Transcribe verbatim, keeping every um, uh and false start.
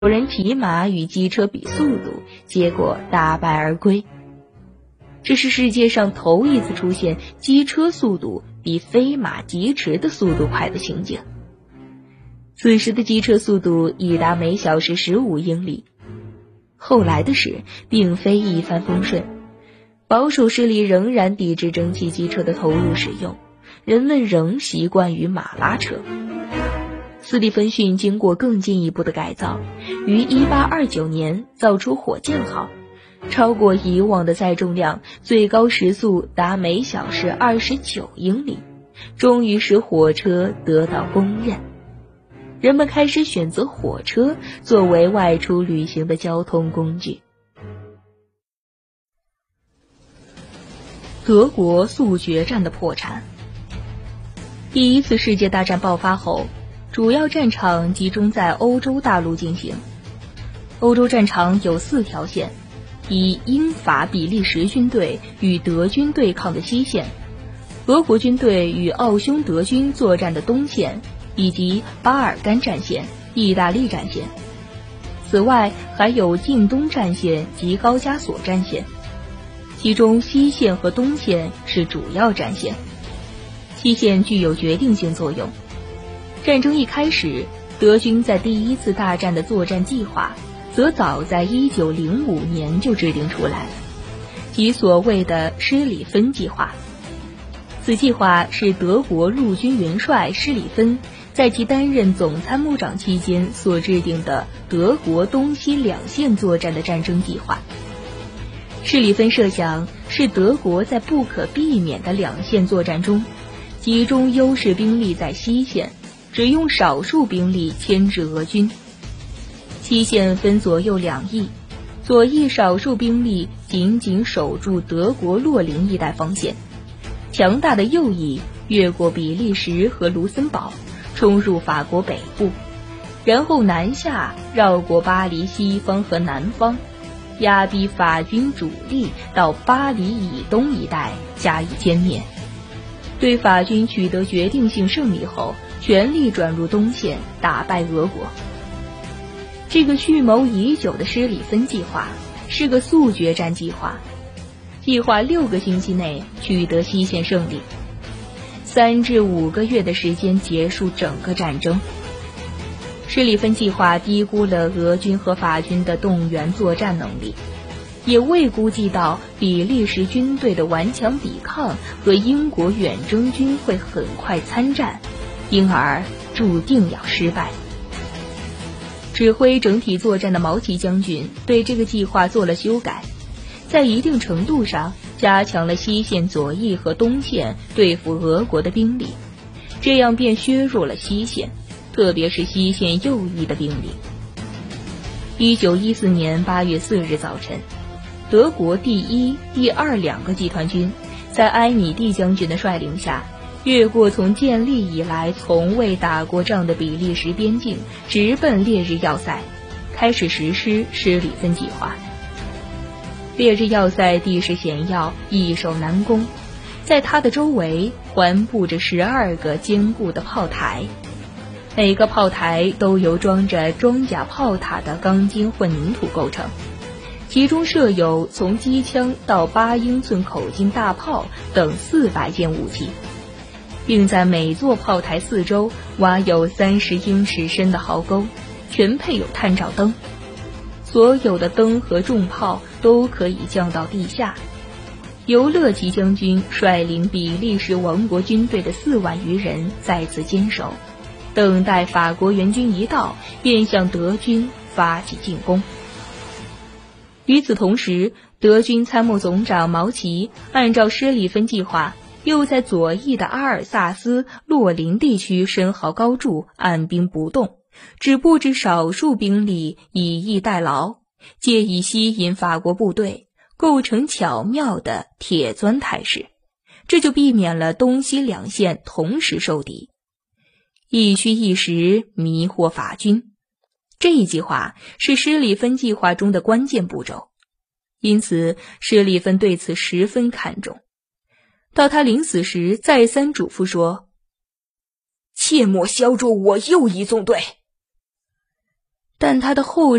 有人骑马与机车比速度，结果大败而归。这是世界上头一次出现机车速度比飞马疾驰的速度快的情景。此时的机车速度已达每小时十五英里。后来的事并非一帆风顺，保守势力仍然抵制蒸汽机车的投入使用，人们仍习惯于马拉车。斯蒂芬逊经过更进一步的改造，于一八二九年造出火箭号，超过以往的载重量，最高时速达每小时二十九英里，终于使火车得到公认。人们开始选择火车作为外出旅行的交通工具。德国速决战的破产。第一次世界大战爆发后，主要战场集中在欧洲大陆进行。欧洲战场有四条线，以英法比利时军队与德军对抗的西线，俄国军队与奥匈德军作战的东线，以及巴尔干战线、意大利战线。此外还有近东战线及高加索战线，其中西线和东线是主要战线。西线具有决定性作用。战争一开始，德军在第一次大战的作战计划则早在一九零五年就制定出来了，即所谓的施里芬计划。此计划是德国陆军元帅施里芬在其担任总参谋长期间所制定的德国东西两线作战的战争计划。施里芬设想是德国在不可避免的两线作战中，集中优势兵力在西线，只用少数兵力牵制俄军。西线分左右两翼，左翼少数兵力紧紧守住德国洛林一带防线，强大的右翼越过比利时和卢森堡，冲入法国北部，然后南下绕过巴黎西方和南方，压逼法军主力到巴黎以东一带加以歼灭。对法军取得决定性胜利后，全力转入东线，打败俄国。这个蓄谋已久的施里芬计划是个速决战计划，计划六个星期内取得西线胜利，三至五个月的时间结束整个战争。施里芬计划低估了俄军和法军的动员作战能力，也未估计到比利时军队的顽强抵抗和英国远征军会很快参战，因而注定要失败。指挥整体作战的毛奇将军对这个计划做了修改，在一定程度上加强了西线左翼和东线对付俄国的兵力，这样便削弱了西线，特别是西线右翼的兵力。一九一四年八月四日早晨，德国第一、第二两个集团军在埃米蒂将军的率领下，越过从建立以来从未打过仗的比利时边境，直奔烈日要塞，开始实施施里芬计划。烈日要塞地势险要，易守难攻，在它的周围环布着十二个坚固的炮台，每个炮台都由装着装甲炮塔的钢筋混凝土构成，其中设有从机枪到八英寸口径大炮等四百件武器，并在每座炮台四周挖有三十英尺深的壕沟，全配有探照灯。所有的灯和重炮都可以降到地下。由勒奇将军率领比利时王国军队的四万余人在此坚守，等待法国援军一到，便向德军发起进攻。与此同时，德军参谋总长毛奇按照施里芬计划，又在左翼的阿尔萨斯、洛林地区深壕高筑，按兵不动，只布置少数兵力以逸待劳，借以吸引法国部队，构成巧妙的铁钻态势，这就避免了东西两线同时受敌，一虚一实迷惑法军。这一计划是施里芬计划中的关键步骤，因此施里芬对此十分看重。到他临死时再三嘱咐说，切莫削弱我右翼纵队。 但他的后